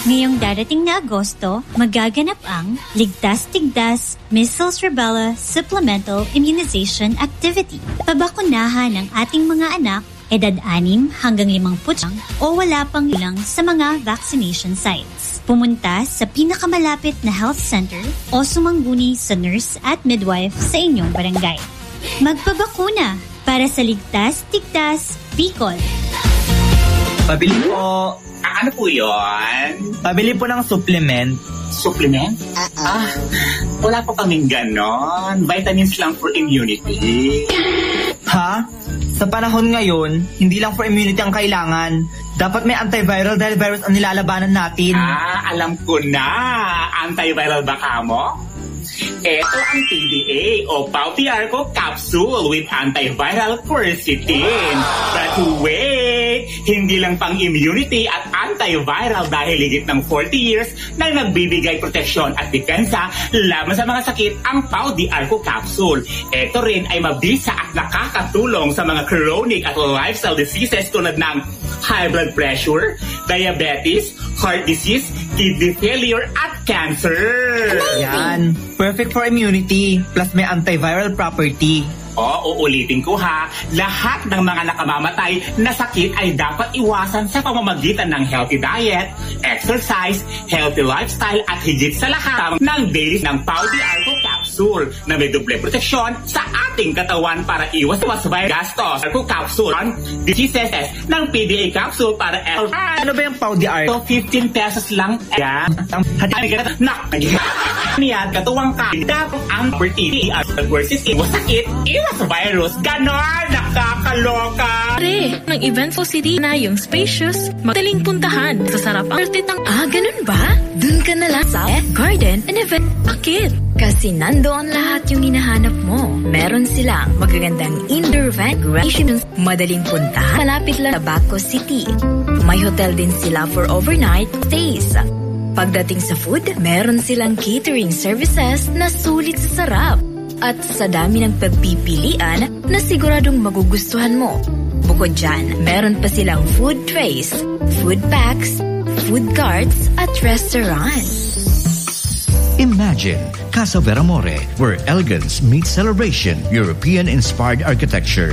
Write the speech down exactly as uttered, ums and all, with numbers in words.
Ngayong darating na Agosto, magaganap ang Ligtas Tigdas Measles Rubella Supplemental Immunization Activity. Pabakunahan ang ating mga anak, edad anim hanggang limang putyang o wala pang ilang sa mga vaccination sites. Pumunta sa pinakamalapit na health center o sumangguni sa nurse at midwife sa inyong barangay. Magpabakuna para sa Ligtas Tigdas Bicol. Pabili po. Ah, ano po yun? Pabili po ng supplement. Supplement? Uh-uh. Ah, wala po kaming ganon. Vitamins lang for immunity. Ha? Sa panahon ngayon, hindi lang for immunity ang kailangan. Dapat may antiviral dahil virus ang nilalabanan natin. Ah, alam ko na. Antiviral ba ka mo? Ito ang P D A o Pau T R Co capsule with antiviral quercetin. But wait, hindi lang pang immunity at antiviral dahil higit ng forty years na nagbibigay proteksyon at depensa laban sa mga sakit ang Pau T R Co capsule. Ito rin ay mabisa at nakakatulong sa mga chronic at lifestyle diseases tulad ng high blood pressure, diabetes, heart disease, kidney failure at cancer. Yan. Perfect for immunity. Plus may antiviral property. O, uulitin ko ha, lahat ng mga nakamamatay na sakit ay dapat iwasan sa pamamagitan ng healthy diet, exercise, healthy lifestyle at higit sa lahat ng daily ng Pau T R Co capsule na may doble proteksyon sa ating katawan para iwas sa gastos. Arco capsule on diseases ng P D A capsule para L. Ano ba yung Pau T R Co? So fifteen pesos lang. Yan. Hati ka na. Nak. Niyan, katuwang ka. Dapat ang property at versus iwas sakit, iwas virus. Ganon! Nakakaloka! Pare, ng Eventful City na yung spacious, madaling puntahan. Sa sarap ang artitang, ah, ganun ba? Dun ka na lang sa Garden and Event. Bakit? Kasi nandoon lahat yung hinahanap mo. Meron silang magagandang indoor recreation, madaling puntahan, malapit lang sa Baco City. May hotel din sila for overnight stays. Pagdating sa food, meron silang catering services na sulit sa sarap. At sa dami ng pagpipilian na siguradong magugustuhan mo. Bukod dyan, meron pa silang food trays, food packs, food carts at restaurants. Imagine Casa Veramore, where elegance meets celebration, European-inspired architecture,